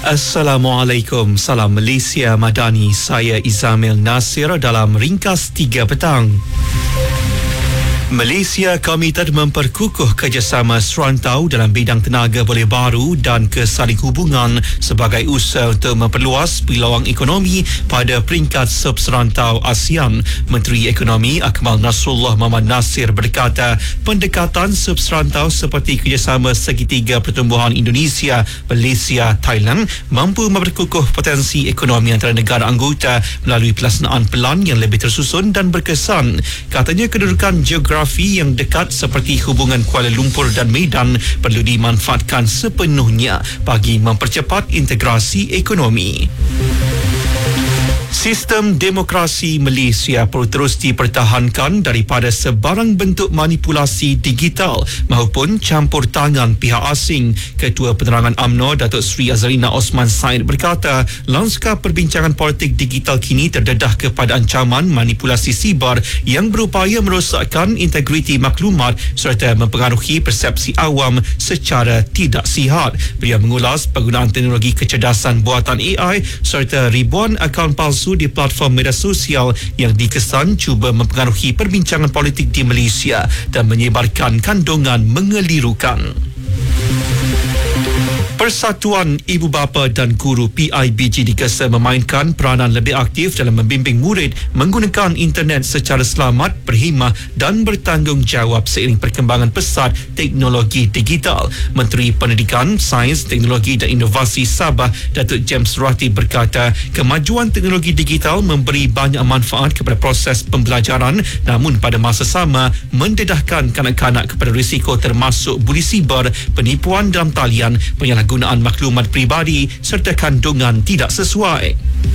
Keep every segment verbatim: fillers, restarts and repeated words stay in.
Assalamualaikum, salam Malaysia Madani. Saya Izamil Nasir dalam Ringkas tiga petang. Malaysia komited memperkukuh kerjasama serantau dalam bidang tenaga boleh baru dan kesaling hubungan sebagai usaha untuk memperluas peluang ekonomi pada peringkat subserantau ASEAN. Menteri Ekonomi Akmal Nasrullah Muhammad Nasir berkata, pendekatan subserantau seperti kerjasama segitiga pertumbuhan Indonesia, Malaysia, Thailand mampu memperkukuh potensi ekonomi antara negara anggota melalui pelaksanaan pelan yang lebih tersusun dan berkesan. Katanya kedudukan geografi yang dekat seperti hubungan Kuala Lumpur dan Medan perlu dimanfaatkan sepenuhnya bagi mempercepat integrasi ekonomi. Sistem demokrasi Malaysia perlu terus dipertahankan daripada sebarang bentuk manipulasi digital maupun campur tangan pihak asing. Ketua Penerangan U M N O Datuk Seri Azalina Osman Said berkata, lanskap perbincangan politik digital kini terdedah kepada ancaman manipulasi siber yang berupaya merosakkan integriti maklumat serta mempengaruhi persepsi awam secara tidak sihat. Beliau mengulas penggunaan teknologi kecerdasan buatan A I serta ribuan akaun palsu di platform media sosial yang dikesan cuba mempengaruhi perbincangan politik di Malaysia dan menyebarkan kandungan mengelirukan. Persatuan Ibu Bapa dan Guru P I B G dikesa memainkan peranan lebih aktif dalam membimbing murid menggunakan internet secara selamat, berhemah dan bertanggungjawab seiring perkembangan pesat teknologi digital. Menteri Pendidikan, Sains, Teknologi dan Inovasi Sabah, Datuk James Surati berkata, kemajuan teknologi digital memberi banyak manfaat kepada proses pembelajaran, namun pada masa sama mendedahkan kanak-kanak kepada risiko termasuk buli siber, penipuan dalam talian, penyalahgunaan gunaan maklumat peribadi serta kandungan tidak sesuai.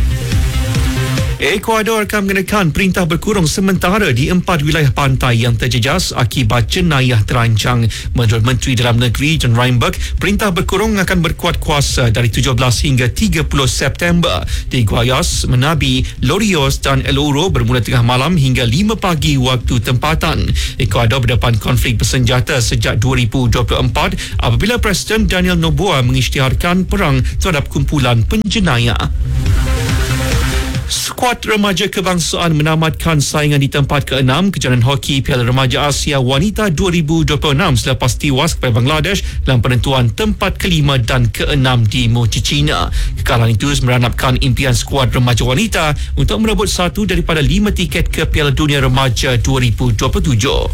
Ecuador akan mengenakan perintah berkurung sementara di empat wilayah pantai yang terjejas akibat jenayah terancang. Menurut Menteri Dalam Negeri John Reinberg, perintah berkurung akan berkuat kuasa dari tujuh belas hingga tiga puluh September. Di Guayas, Menabi, Lorios dan El Oro bermula tengah malam hingga lima pagi waktu tempatan. Ecuador berdepan konflik bersenjata sejak dua ribu dua puluh empat apabila Presiden Daniel Noboa mengisytiharkan perang terhadap kumpulan penjenayah. Skuad remaja kebangsaan menamatkan saingan di tempat keenam kejohanan hoki Piala Remaja Asia Wanita dua ribu dua puluh enam selepas tiwas kepada Bangladesh dalam penentuan tempat kelima dan keenam di Mochi, China. Kekalahan itu meranapkan impian skuad remaja wanita untuk merebut satu daripada lima tiket ke Piala Dunia Remaja dua ribu dua puluh tujuh.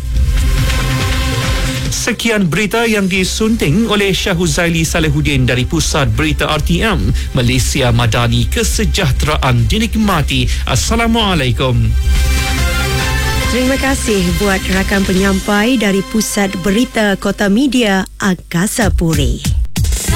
Sekian berita yang disunting oleh Syahuzaili Salehuddin dari Pusat Berita R T M. Malaysia Madani, kesejahteraan dinikmati. Assalamualaikum. Terima kasih buat rakan penyampai dari Pusat Berita Kota Media Angkasa Puri.